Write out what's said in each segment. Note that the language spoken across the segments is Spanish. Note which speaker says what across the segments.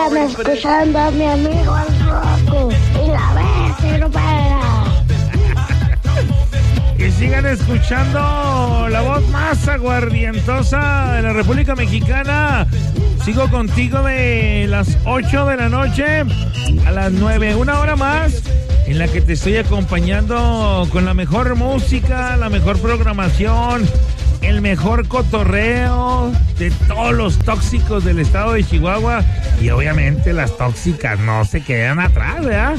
Speaker 1: Sigan escuchando a mi amigo el Rocco y la Betty Rupera.
Speaker 2: Y sigan escuchando la voz más aguardientosa de la República Mexicana. Sigo contigo de las 8 de la noche a las 9, una hora más en la que te estoy acompañando con la mejor música, la mejor programación, el mejor cotorreo de todos los tóxicos del estado de Chihuahua. Y obviamente las tóxicas no se quedan atrás, ¿verdad?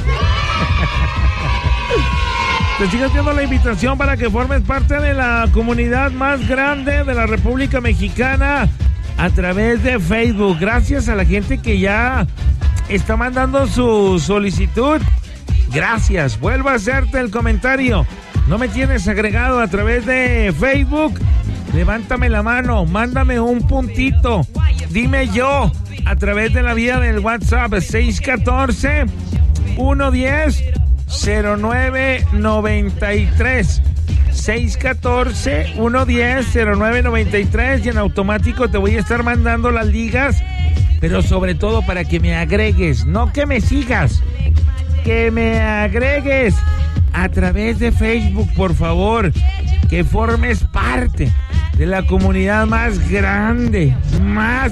Speaker 2: Te sigo haciendo la invitación para que formes parte de la comunidad más grande de la República Mexicana a través de Facebook. Gracias a la gente que ya está mandando su solicitud. Gracias. Vuelvo a hacerte el comentario. ¿No me tienes agregado a través de Facebook? Levántame la mano, mándame un puntito. Dime yo a través de la vía del WhatsApp 614-110-0993. 614-110-0993 y en automático te voy a estar mandando las ligas, pero sobre todo para que me agregues, no que me sigas, que me agregues a través de Facebook, por favor, que formes parte de la comunidad más grande, más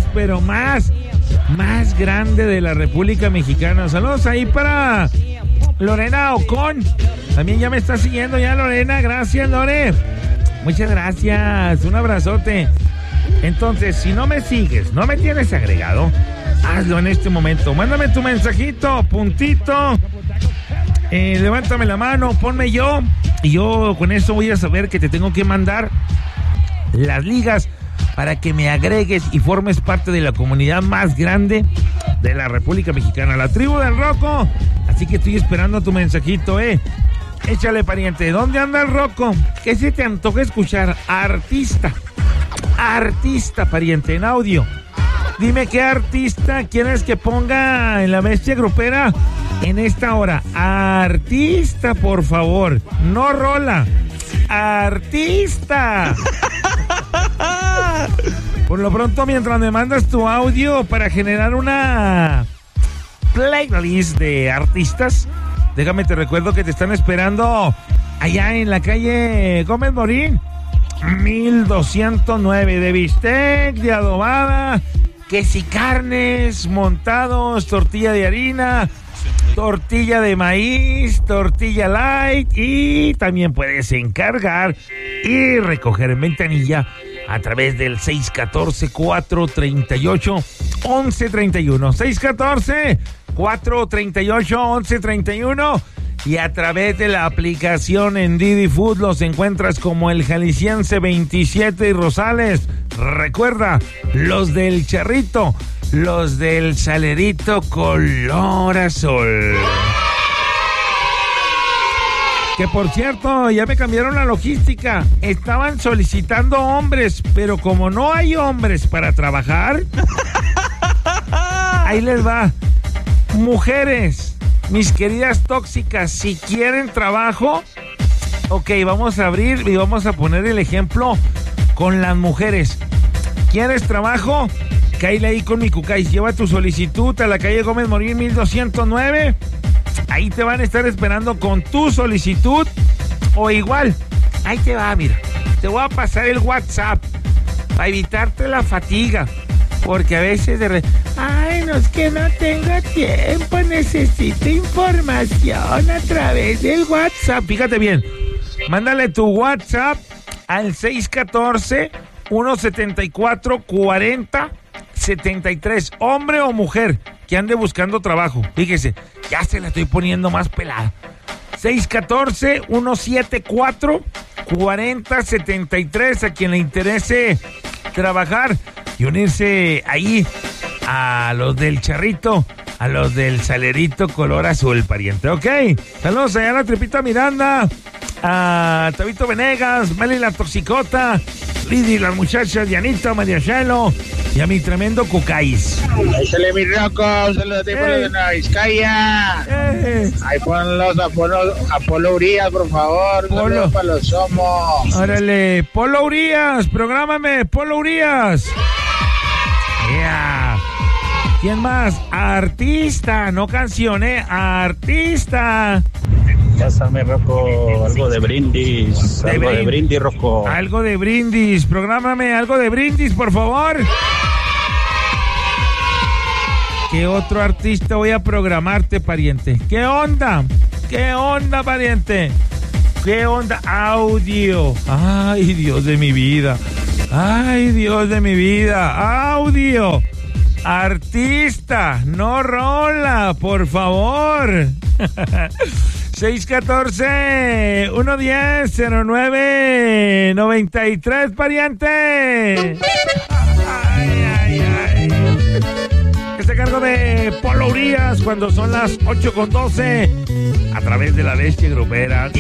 Speaker 2: grande de la República Mexicana. Saludos ahí para Lorena Ocon. También ya me está siguiendo ya Lorena. Gracias, Lore. Muchas gracias. Un abrazote. Entonces, si no me sigues, no me tienes agregado, hazlo en este momento. Mándame tu mensajito, puntito. Levántame la mano, ponme yo. Y yo con eso voy a saber que te tengo que mandar las ligas para que me agregues y formes parte de la comunidad más grande de la República Mexicana, la tribu del Rocco. Así que estoy esperando tu mensajito, Échale, pariente. ¿Dónde anda el Rocco? ¿Qué se te antoja escuchar? Artista, pariente, en audio. Dime qué artista quieres que ponga en la bestia grupera en esta hora. Artista, por favor. No rola. Artista. Por lo pronto, mientras me mandas tu audio para generar una playlist de artistas, déjame te recuerdo que te están esperando allá en la calle Gómez Morín 1209, de bistec, de adobada, que si carnes, montados, tortilla de harina, tortilla de maíz, tortilla light, y también puedes encargar y recoger en ventanilla a través del 614-438-1131. 614-438-1131. Y a través de la aplicación en Didi Food los encuentras como el Jalisciense 27 y Rosales. Recuerda, los del Charrito, los del Salerito color azul. Que por cierto, ya me cambiaron la logística. Estaban solicitando hombres, pero como no hay hombres para trabajar, ahí les va. Mujeres, mis queridas tóxicas, si quieren trabajo, ok, vamos a abrir y vamos a poner el ejemplo con las mujeres. ¿Quieres trabajo? Cáile ahí con mi cucáis. Lleva tu solicitud a la calle Gómez Morín 1209. Ahí te van a estar esperando con tu solicitud. O igual, ahí te va, mira. Te voy a pasar el WhatsApp para evitarte la fatiga. Porque a veces ay, no, es que no tengo tiempo, necesito información a través del WhatsApp. Fíjate bien, mándale tu WhatsApp al 614-174-4073, hombre o mujer que ande buscando trabajo. Fíjese, ya se la estoy poniendo más pelada. 614-174-4073, a quien le interese trabajar y unirse ahí a los del Charrito, a los del Salerito color azul, pariente, ¿ok? Saludos allá a la Tripita Miranda, a Tabito Venegas, Meli la Toxicota, Lidy, las muchachas, Dianita, María Chelo y a mi tremendo Cucáis.
Speaker 3: Échale mi Rocco, saludos de Pueblo de Nueva Vizcaya. Ahí ponlos a Polo Urias, por favor.
Speaker 2: Polo.
Speaker 3: Para los somos.
Speaker 2: Órale, Polo Urias, prográmame, Polo Urias. Yeah. ¿Quién más? Artista, no canciones, artista.
Speaker 4: Pásame, Rocco, algo de brindis. Algo de brindis, Rocco.
Speaker 2: Algo de brindis. Prográmame algo de brindis, por favor. ¿Qué otro artista voy a programarte, pariente? ¿Qué onda? ¿Qué onda, pariente? ¿Qué onda? Audio. Ay, Dios de mi vida. Ay, Dios de mi vida. Audio. Artista, no rola, por favor. 614-110-0993, pariente. Ay. Este cargo de Polo Urias cuando son las 8:12 a través de la bestia grupera.